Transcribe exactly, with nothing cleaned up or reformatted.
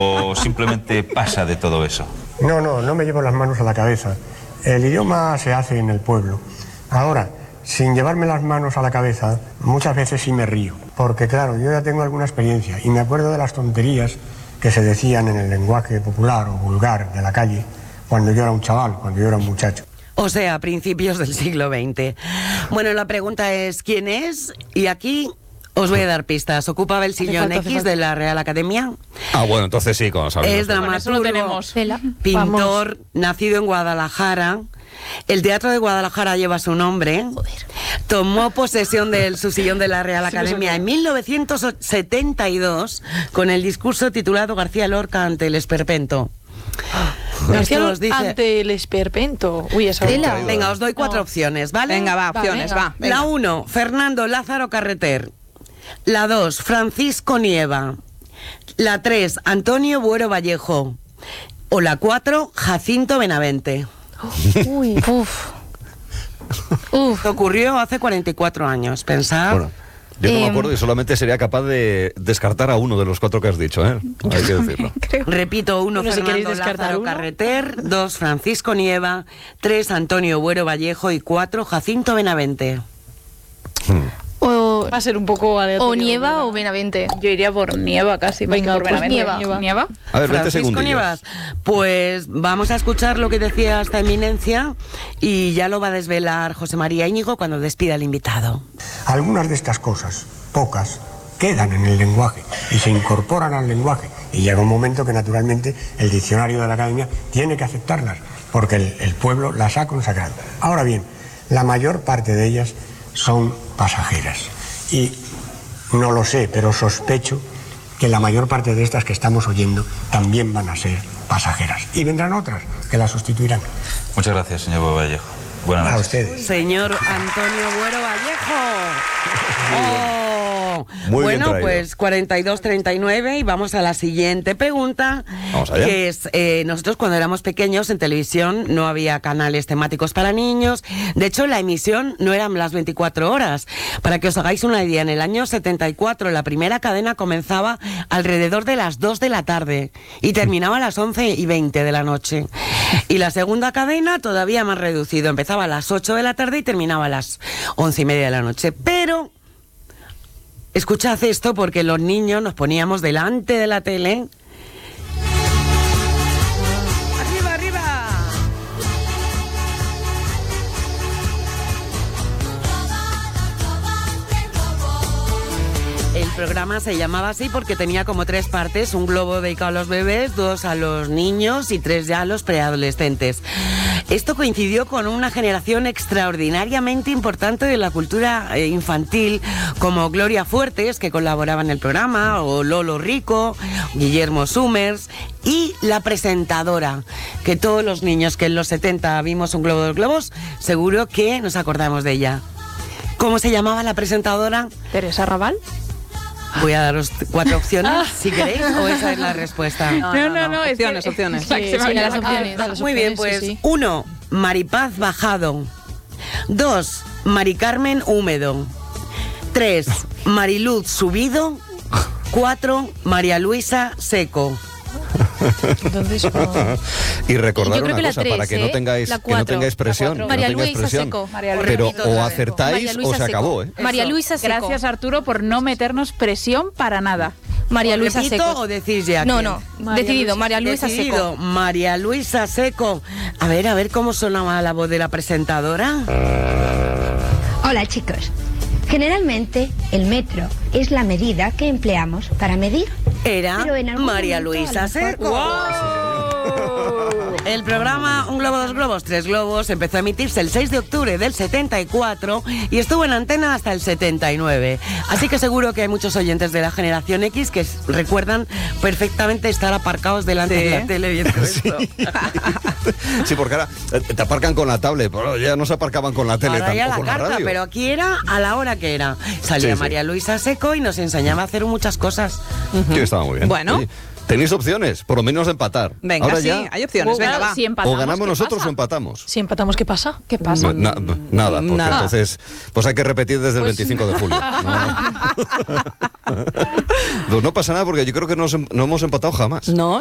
¿O simplemente pasa de todo eso? No, no, no me llevo las manos a la cabeza. El idioma se hace en el pueblo. Ahora, sin llevarme las manos a la cabeza, muchas veces sí me río. Porque claro, yo ya tengo alguna experiencia y me acuerdo de las tonterías que se decían en el lenguaje popular o vulgar de la calle cuando yo era un chaval, cuando yo era un muchacho. O sea, a principios del siglo veinte. Bueno, la pregunta es, ¿quién es? Y aquí os voy a dar pistas. Ocupaba el sillón X de la Real Academia. Ah, bueno, entonces sí, como sabemos. Es dramaturgo, pintor, nacido en Guadalajara. El Teatro de Guadalajara lleva su nombre. Joder. Tomó posesión de su sillón de la Real Academia en mil novecientos setenta y dos con el discurso titulado García Lorca ante el esperpento. García Lorca dice... ante el esperpento. Uy, esa Venga, venga, os doy cuatro no. opciones, ¿vale? Venga, va, opciones, va. Venga. La uno, Fernando Lázaro Carreter. La dos, Francisco Nieva. La tres, Antonio Buero Vallejo. O la cuatro, Jacinto Benavente. Uy, uff. Uf. Ocurrió hace cuarenta y cuatro años, pensad. Bueno, yo no eh, me acuerdo y solamente sería capaz de descartar a uno de los cuatro que has dicho, ¿eh? Hay que decirlo. Repito, uno, no Fernando Lázaro uno. Carreter, dos, Francisco Nieva, tres, Antonio Buero Vallejo y cuatro, Jacinto Benavente. Hmm. O, va a ser un poco aleatorio. O Nieva o Benavente. Yo iría por Nieva casi. Venga, por pues Benavente. Nieva. Nieva. Nieva. A ver, veinte Francisco segundos. Nievas. Pues vamos a escuchar lo que decía esta eminencia y ya lo va a desvelar José María Íñigo cuando despida al invitado. Algunas de estas cosas, pocas, quedan en el lenguaje y se incorporan al lenguaje. Y llega un momento que naturalmente el diccionario de la Academia tiene que aceptarlas, porque el, el pueblo las ha consagrado. Ahora bien, la mayor parte de ellas son pasajeras. Y no lo sé, pero sospecho que la mayor parte de estas que estamos oyendo también van a ser pasajeras. Y vendrán otras que las sustituirán. Muchas gracias, señor Buero Vallejo. Buenas noches. A ustedes. Señor Antonio Buero Vallejo. Oh. Muy bueno, pues cuarenta y dos treinta y nueve y vamos a la siguiente pregunta. Vamos allá. Que es, eh, nosotros cuando éramos pequeños en televisión no había canales temáticos para niños. De hecho, la emisión no eran las veinticuatro horas. Para que os hagáis una idea, en el año setenta y cuatro la primera cadena comenzaba alrededor de las dos de la tarde y terminaba a las once y veinte de la noche. Y la segunda cadena todavía más reducido, empezaba a las ocho de la tarde y terminaba a las once y media de la noche. Pero escuchad esto porque los niños nos poníamos delante de la tele. ¡Arriba, arriba! El programa se llamaba así porque tenía como tres partes: un globo dedicado a los bebés, dos a los niños y tres ya a los preadolescentes. Esto coincidió con una generación extraordinariamente importante de la cultura infantil, como Gloria Fuertes, que colaboraba en el programa, o Lolo Rico, Guillermo Summers, y la presentadora, que todos los niños que en los setenta vimos un globo de los globos, seguro que nos acordamos de ella. ¿Cómo se llamaba la presentadora? Teresa Raval. Voy a daros cuatro opciones, si queréis, o esa es la respuesta. No, no, no, no opciones, opciones. Sí, sí, sí, las opciones, las Muy bien, opciones, pues, sí, sí. uno, Maripaz Bajado. Dos, Mari Carmen Húmedo. Tres, Mariluz Subido. Cuatro, María Luisa Seco. Entonces, oh. Y recordar Yo creo una que la cosa, tres, para que no ¿eh? tengáis, La que no cuatro, tengáis presión, la que María no tengáis Luisa presión. Seco. María Luisa. Pero Repito o otra vez. acertáis María o Luisa se Seco. acabó, ¿eh? María Eso. Luisa Seco. Gracias, Arturo, por no meternos presión para nada. María Luisa ¿Repito Seco. o decís ya No, quién? no, María decidido, Luisa. María Luisa Decidido, Seco. María Luisa Seco. A ver, a ver cómo sonaba la voz de la presentadora. Hola chicos. Generalmente el metro es la medida que empleamos para medir. Era Pero en algún María momento, Luisa a lo mejor- Seco. ¡Wow! El programa Un Globo, Dos Globos, Tres Globos empezó a emitirse el seis de octubre del setenta y cuatro y estuvo en antena hasta el setenta y nueve. Así que seguro que hay muchos oyentes de la generación X que s- recuerdan perfectamente estar aparcados delante Sí. de la tele viendo esto. Sí, porque ahora eh, te aparcan con la tablet, pero ya no se aparcaban con la tele, Ahora ya tampoco la con la carta, radio. pero aquí era a la hora que era. Salía Sí, sí. María Luisa Seco y nos enseñaba a hacer muchas cosas. Sí, estaba muy bien. Bueno. Oye, Tenéis opciones, por lo menos de empatar. Venga, Ahora sí, ya, hay opciones. o, Venga, claro, va. si empatamos, o ganamos ¿qué nosotros pasa? o empatamos. Si empatamos, ¿qué pasa? ¿Qué pasa? Na- nada, porque Nada. entonces pues hay que repetir desde el Pues- veinticinco de julio. No, pues no pasa nada porque yo creo que no, nos- no hemos empatado jamás. No,